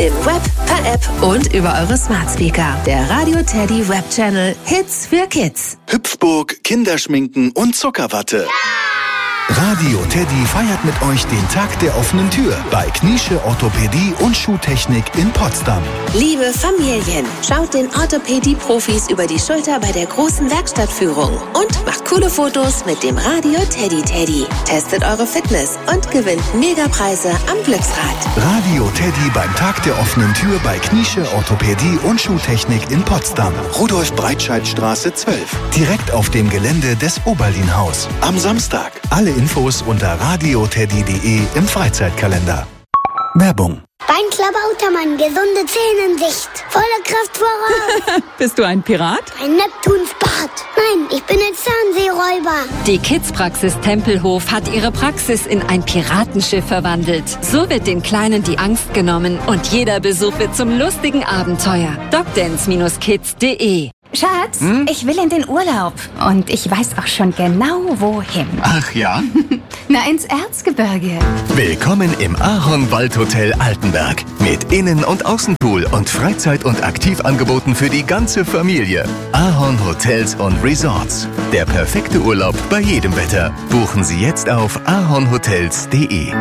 Im Web, per App und über eure Smart Speaker. Der Radio Teddy Web Channel Hits für Kids. Hüpfburg, Kinderschminken und Zuckerwatte. Radio Teddy feiert mit euch den Tag der offenen Tür bei Kniesche Orthopädie und Schuhtechnik in Potsdam. Liebe Familien, schaut den Orthopädie-Profis über die Schulter bei der großen Werkstattführung und macht coole Fotos mit dem Radio Teddy. Testet eure Fitness und gewinnt Megapreise am Glücksrad. Radio Teddy beim Tag der offenen Tür bei Kniesche Orthopädie und Schuhtechnik in Potsdam. Rudolf-Breitscheid-Straße 12. Direkt auf dem Gelände des Oberlin-Haus. Am Samstag. Alle Infos unter radioteddy.de im Freizeitkalender. Werbung. Beinklabautermann, gesunde Zähne in Sicht. Volle Kraft voraus. Bist du ein Pirat? Ein Neptunsbad. Nein, ich bin ein Zahnseeräuber. Die Kids-Praxis Tempelhof hat ihre Praxis in ein Piratenschiff verwandelt. So wird den Kleinen die Angst genommen und jeder Besuch wird zum lustigen Abenteuer. docdance-kids.de. Schatz, ich will in den Urlaub. Und ich weiß auch schon genau, wohin. Ach ja? Na, ins Erzgebirge. Willkommen im Ahorn-Waldhotel Altenberg. Mit Innen- und Außenpool und Freizeit- und Aktivangeboten für die ganze Familie. Ahorn Hotels und Resorts. Der perfekte Urlaub bei jedem Wetter. Buchen Sie jetzt auf ahornhotels.de.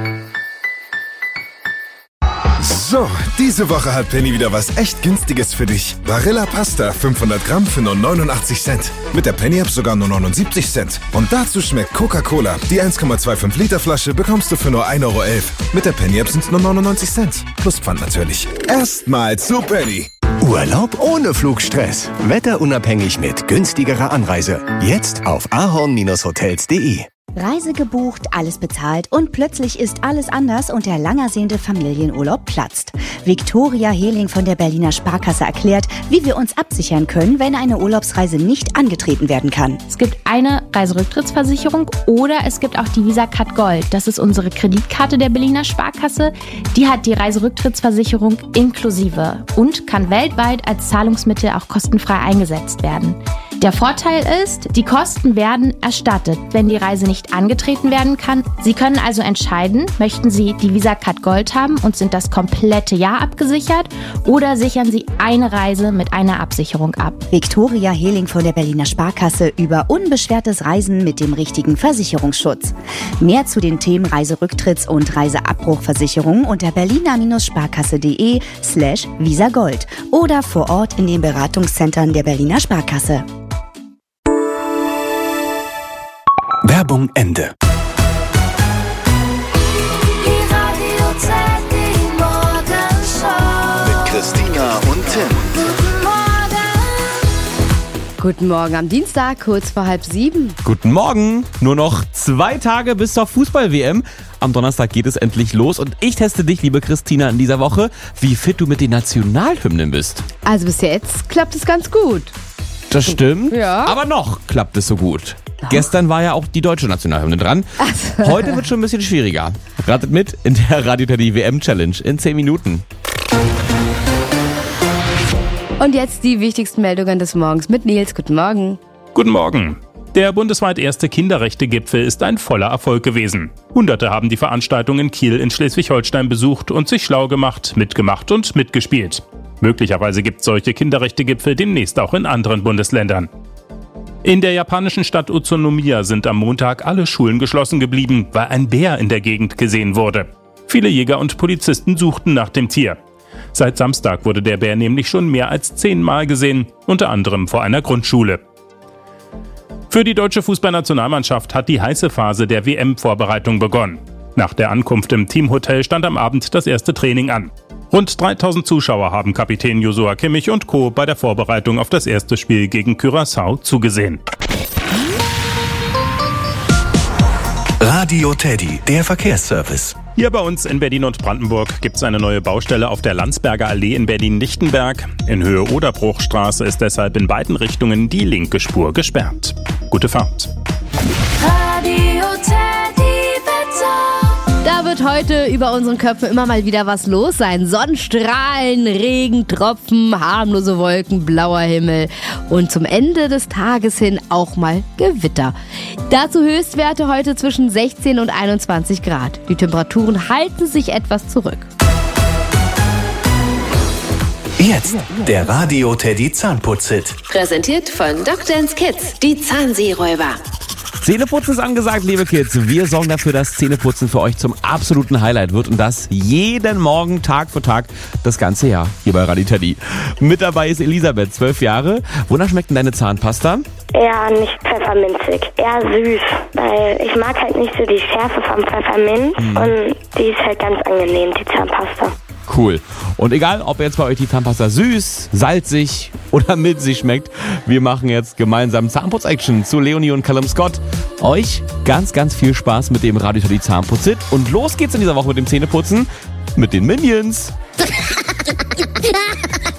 So, diese Woche hat Penny wieder was echt Günstiges für dich. Barilla Pasta 500 Gramm für nur 89 Cent. Mit der Penny-App sogar nur 79 Cent. Und dazu schmeckt Coca-Cola. Die 1,25 Liter Flasche bekommst du für nur 1,11 Euro. Mit der Penny-App sind es nur 99 Cent. Plus Pfand natürlich. Erstmal zu Penny. Urlaub ohne Flugstress. Wetterunabhängig mit günstigerer Anreise. Jetzt auf ahorn-hotels.de. Reise gebucht, alles bezahlt und plötzlich ist alles anders und der langersehnte Familienurlaub platzt. Viktoria Hehling von der Berliner Sparkasse erklärt, wie wir uns absichern können, wenn eine Urlaubsreise nicht angetreten werden kann. Es gibt eine Reiserücktrittsversicherung oder es gibt auch die VisaCard Gold. Das ist unsere Kreditkarte der Berliner Sparkasse. Die hat die Reiserücktrittsversicherung inklusive und kann weltweit als Zahlungsmittel auch kostenfrei eingesetzt werden. Der Vorteil ist, die Kosten werden erstattet, wenn die Reise nicht angetreten werden kann. Sie können also entscheiden, möchten Sie die VisaCard Gold haben und sind das komplette Jahr abgesichert oder sichern Sie eine Reise mit einer Absicherung ab. Viktoria Hehling von der Berliner Sparkasse über unbeschwertes Reisen mit dem richtigen Versicherungsschutz. Mehr zu den Themen Reiserücktritts- und Reiseabbruchversicherung unter berliner-sparkasse.de/visagold oder vor Ort in den Beratungszentren der Berliner Sparkasse. Werbung Ende. Mit Christina und Tim. Guten Morgen am Dienstag, kurz vor 6:30. Guten Morgen. Nur noch 2 Tage bis zur Fußball-WM. Am Donnerstag geht es endlich los und ich teste dich, liebe Christina, in dieser Woche, wie fit du mit den Nationalhymnen bist. Also bis jetzt klappt es ganz gut. Das stimmt, ja. Aber noch klappt es so gut. Gestern war ja auch die deutsche Nationalhymne dran. Heute wird schon ein bisschen schwieriger. Ratet mit in der Radio Teddy WM Challenge in 10 Minuten. Und jetzt die wichtigsten Meldungen des Morgens mit Nils. Guten Morgen. Guten Morgen. Der bundesweit erste Kinderrechte-Gipfel ist ein voller Erfolg gewesen. Hunderte haben die Veranstaltung in Kiel in Schleswig-Holstein besucht und sich schlau gemacht, mitgemacht und mitgespielt. Möglicherweise gibt es solche Kinderrechte-Gipfel demnächst auch in anderen Bundesländern. In der japanischen Stadt Utsunomiya sind am Montag alle Schulen geschlossen geblieben, weil ein Bär in der Gegend gesehen wurde. Viele Jäger und Polizisten suchten nach dem Tier. Seit Samstag wurde der Bär nämlich schon mehr als 10 Mal gesehen, unter anderem vor einer Grundschule. Für die deutsche Fußballnationalmannschaft hat die heiße Phase der WM-Vorbereitung begonnen. Nach der Ankunft im Teamhotel stand am Abend das erste Training an. Rund 3000 Zuschauer haben Kapitän Joshua Kimmich und Co. bei der Vorbereitung auf das erste Spiel gegen Curaçao zugesehen. Radio Teddy, der Verkehrsservice. Hier bei uns in Berlin und Brandenburg gibt es eine neue Baustelle auf der Landsberger Allee in Berlin-Lichtenberg. In Höhe Oderbruchstraße ist deshalb in beiden Richtungen die linke Spur gesperrt. Gute Fahrt. Radio Teddy Wetter. Da wird heute über unseren Köpfen immer mal wieder was los sein. Sonnenstrahlen, Regentropfen, harmlose Wolken, blauer Himmel und zum Ende des Tages hin auch mal Gewitter. Dazu Höchstwerte heute zwischen 16 und 21 Grad. Die Temperaturen halten sich etwas zurück. Jetzt der Radio Teddy Zahnputz-Hit. Präsentiert von Dr. Kids, die Zahnseeräuber. Zähneputzen ist angesagt, liebe Kids. Wir sorgen dafür, dass Zähneputzen für euch zum absoluten Highlight wird und das jeden Morgen, Tag für Tag, das ganze Jahr hier bei Radio Teddy. Mit dabei ist Elisabeth, 12 Jahre. Wonach schmeckt denn deine Zahnpasta? Eher nicht pfefferminzig, eher süß, weil ich mag halt nicht so die Schärfe vom Pfefferminz und die ist halt ganz angenehm, die Zahnpasta. Cool. Und egal, ob jetzt bei euch die Zahnpasta süß, salzig oder milzig schmeckt, wir machen jetzt gemeinsam Zahnputz-Action zu Leonie und Callum Scott. Euch ganz, ganz viel Spaß mit dem Radio Teddy Zahnputz-Hit und los geht's in dieser Woche mit dem Zähneputzen mit den Minions.